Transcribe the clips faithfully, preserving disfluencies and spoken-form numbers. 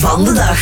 van de dag.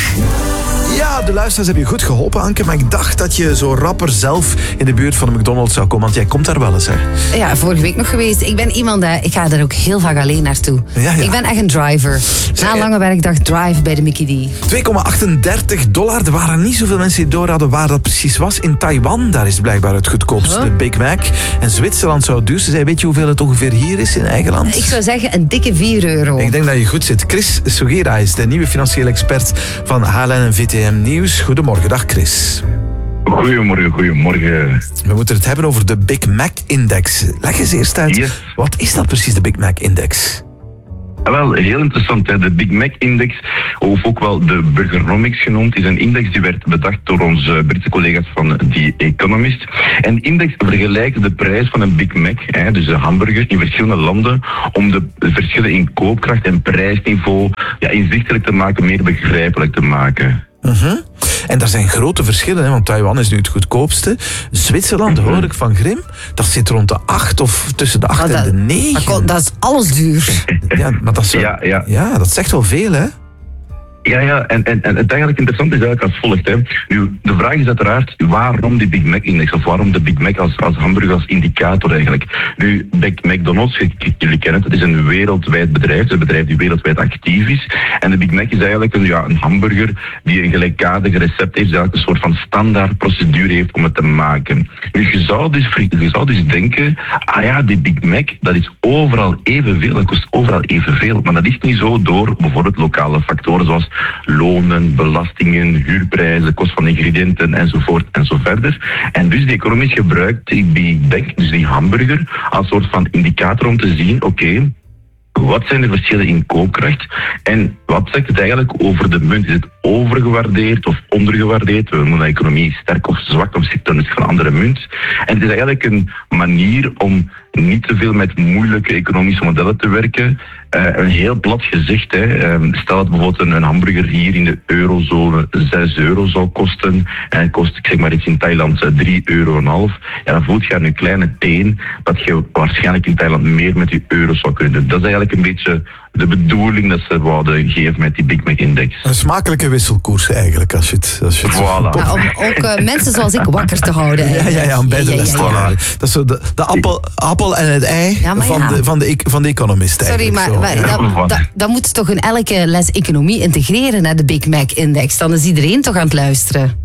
Ja, de luisteraars hebben je goed geholpen, Anke. Maar ik dacht dat je zo rapper zelf in de buurt van de McDonald's zou komen. Want jij komt daar wel eens, hè? Ja, vorige week nog geweest. Ik ben iemand, hè, ik ga er ook heel vaak alleen naartoe. Ja, ja. Ik ben echt een driver. Na een lange werkdag drive bij de Mickey D. twee komma achtendertig dollar. Er waren niet zoveel mensen die door hadden waar dat precies was. In Taiwan, daar is blijkbaar het goedkoopste, Huh? de Big Mac. En Zwitserland zou het duurste zijn. Weet je hoeveel het ongeveer hier is in eigen land? Ik zou zeggen een dikke vier euro. Ik denk dat je goed zit. Chris Sugira is de nieuwe financiële expert van H L N en V T M Nieuws. Goedemorgen, dag Chris. Goedemorgen, goedemorgen. We moeten het hebben over de Big Mac-index. Leg eens eerst uit, Yes. Wat is dat precies, de Big Mac-index? Wel, heel interessant. Hè. De Big Mac-index, of ook wel de Burgernomics genoemd, is een index die werd bedacht door onze Britse collega's van The Economist. En de index vergelijkt de prijs van een Big Mac, hè, dus een hamburger, in verschillende landen, om de verschillen in koopkracht en prijsniveau ja, inzichtelijk te maken, meer begrijpelijk te maken. Uh-huh. En daar zijn grote verschillen, hè, want Taiwan is nu het goedkoopste. Zwitserland, Uh-huh. hoor ik van Grim, dat zit rond de acht of tussen de acht Oh, en dat- de negen. Dat, kon- dat is alles duur. Ja, maar dat is wel- Ja, ja. ja, dat zegt wel veel, hè? Ja, ja, en, en, en het eigenlijk interessant is eigenlijk als volgt. Hè. Nu, de vraag is uiteraard waarom die Big Mac-index, of waarom de Big Mac als, als hamburger, als indicator eigenlijk. Nu, Big McDonald's, j- jullie kennen het, het is een wereldwijd bedrijf, het is een bedrijf die wereldwijd actief is. En de Big Mac is eigenlijk een, ja, een hamburger die een gelijkaardig recept heeft, die eigenlijk een soort van standaard procedure heeft om het te maken. Nu, je zou dus, je zou dus denken, ah ja, die Big Mac, dat is overal evenveel, dat kost overal evenveel. Maar dat is niet zo door bijvoorbeeld lokale factoren zoals lonen, belastingen, huurprijzen, kost van ingrediënten enzovoort en zo verder. En dus die economist gebruikt die Big Mac, dus die hamburger, als soort van indicator om te zien, oké, okay, wat zijn de verschillen in koopkracht en wat zegt het eigenlijk over de munt? Is het overgewaardeerd of ondergewaardeerd? We noemen de economie sterk of zwak of zit ten opzichte van een andere munt. En het is eigenlijk een manier om niet te veel met moeilijke economische modellen te werken. Uh, een heel plat gezegd, hè. Um, stel dat bijvoorbeeld een, een hamburger hier in de eurozone zes euro zou kosten en het kost, ik zeg maar iets in Thailand, drie euro en half. Ja, dan voelt je aan je kleine teen dat je waarschijnlijk in Thailand meer met die euro zou kunnen doen. Dat is eigenlijk een beetje de bedoeling dat ze wouden geven met die Big Mac-index. Een smakelijke wisselkoers eigenlijk, als je het... Als je het Voilà. Ja, om ook uh, mensen zoals ik wakker te houden. Ja, ja, ja, om bij de Ja, ja, les te ja, ja. houden. Dat is zo de, de appel, appel en het ei Ja, maar van, ja. de, van, de, van de economist Sorry, eigenlijk. maar, zo. maar Ja. dat, dat, dat moet je toch in elke les economie integreren, naar de Big Mac-index. Dan is iedereen toch aan het luisteren.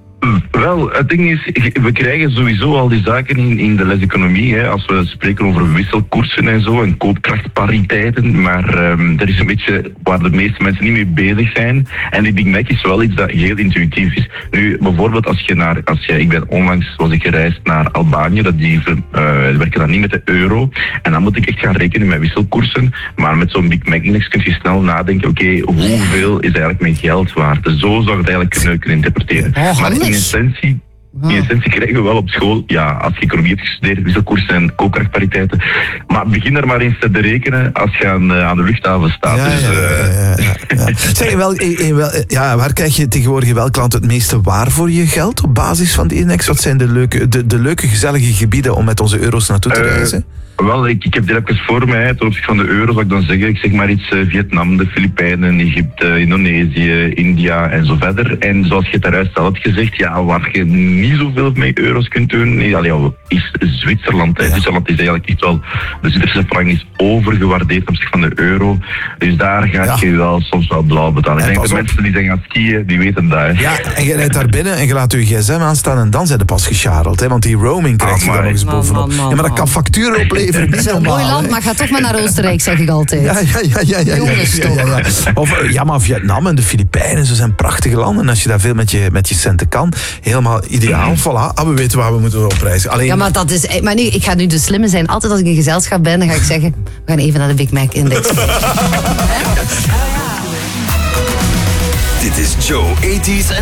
Wel, het ding is, we krijgen sowieso al die zaken in, in de les economie, hè, als we spreken over wisselkoersen en zo, en koopkrachtpariteiten, maar um, dat is een beetje waar de meeste mensen niet mee bezig zijn. En die Big Mac is wel iets dat heel intuïtief is. Nu, bijvoorbeeld als je naar, als je, ik ben onlangs, was ik gereisd naar Albanië, dat die uh, werken dan niet met de euro, en dan moet ik echt gaan rekenen met wisselkoersen, maar met zo'n Big Mac-index kun je snel nadenken, oké, okay, hoeveel is eigenlijk mijn geld waard? Dus zo zou je het eigenlijk kunnen, kunnen interpreteren. Oh, maar in handig. essentie, in essentie krijgen we wel op school, ja, als je economie hebt gestudeerd, wisselkoersen en koopkrachtpariteiten. Maar begin er maar eens te rekenen als je aan, uh, aan de luchthaven staat. Ja, dus, ja, uh, ja, ja, ja. Zeg, in wel, in, in wel, ja, waar krijg je tegenwoordig in welk land het meeste waar voor je geld op basis van die index? Wat zijn de leuke, de, de leuke gezellige gebieden om met onze euro's naartoe te Uh, reizen? Wel, ik, ik heb dit even voor mij, ten opzichte van de euro, zou ik dan zeggen, ik zeg maar iets, uh, Vietnam, de Filipijnen, Egypte, Indonesië, India en zo verder. En zoals je het daaruit al had gezegd, ja, waar je niet zoveel met euro's kunt doen, ja, ja, is Zwitserland. Hè. Ja. Zwitserland is eigenlijk echt wel, de Zwitserse frank is overgewaardeerd ten opzichte van de euro. Dus daar ga Ja. je wel soms wel blauw betalen. Ja, Ik denk pas de op. mensen die zijn gaan skiën, die weten dat. Hè. Ja, en je rijdt daar binnen en je laat je gsm aanstaan en dan zijn de pas gescharreld. Hè, want die roaming krijg je Ah, dan nog maar- eens Man, bovenop. man, man, Ja, maar dat kan facturen opleveren. Het is een Normaal, mooi land, hè. maar ga toch maar naar Oostenrijk, zeg ik altijd. Ja, ja, ja, ja, ja, Jongens, ja, ja, ja, ja. Of, eh, ja, maar Vietnam en de Filipijnen, zo zijn prachtige landen. En als je daar veel met je, met je centen kan, helemaal ideaal. Voilà, ah, we weten waar we moeten op reizen. Alleen, Ja, maar dat is... Maar nu, ik ga nu de slimme zijn. Altijd als ik in gezelschap ben, dan ga ik zeggen, we gaan even naar de Big Mac-index. Dit is Joe, eighties en